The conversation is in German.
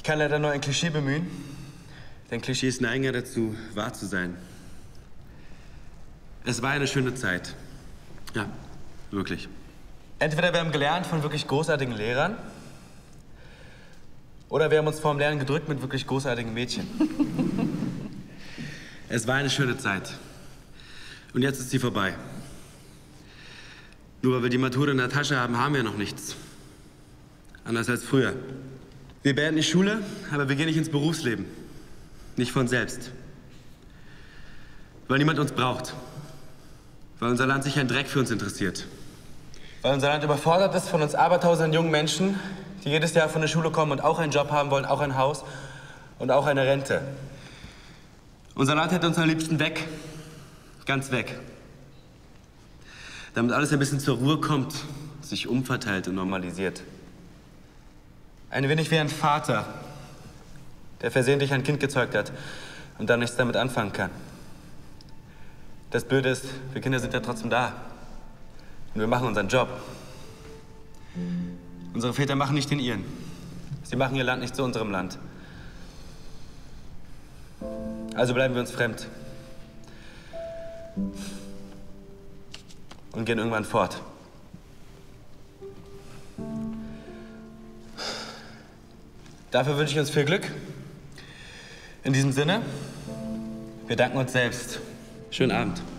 kann leider nur ein Klischee bemühen, denn Klischees neigen ja dazu, wahr zu sein. Es war eine schöne Zeit. Ja, wirklich. Entweder wir haben gelernt von wirklich großartigen Lehrern oder wir haben uns vorm Lernen gedrückt mit wirklich großartigen Mädchen. Es war eine schöne Zeit. Und jetzt ist sie vorbei. Nur weil wir die Matura in der Tasche haben, haben wir noch nichts. Anders als früher. Wir beenden die Schule, aber wir gehen nicht ins Berufsleben. Nicht von selbst. Weil niemand uns braucht. Weil unser Land sich ein Dreck für uns interessiert. Weil unser Land überfordert ist von uns abertausenden jungen Menschen, die jedes Jahr von der Schule kommen und auch einen Job haben wollen, auch ein Haus und auch eine Rente. Unser Land hätte uns am liebsten weg. Ganz weg. Damit alles ein bisschen zur Ruhe kommt, sich umverteilt und normalisiert. Ein wenig wie ein Vater, der versehentlich ein Kind gezeugt hat und dann nichts damit anfangen kann. Das Blöde ist, wir Kinder sind ja trotzdem da. Und wir machen unseren Job. Unsere Väter machen nicht den ihren. Sie machen ihr Land nicht zu unserem Land. Also bleiben wir uns fremd. Und gehen irgendwann fort. Dafür wünsche ich uns viel Glück. In diesem Sinne, wir danken uns selbst. Schönen Abend.